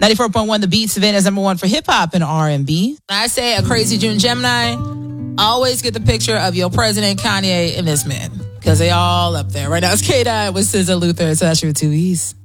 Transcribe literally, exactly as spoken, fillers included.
ninety-four point one The Beat, Savannah's number one for hip hop and R and B. I say a crazy June Gemini, always get the picture of your president, Kanye, and this man. Because they all up there. Right now it's K-Dot with S Z A Luther. So that's your two E's.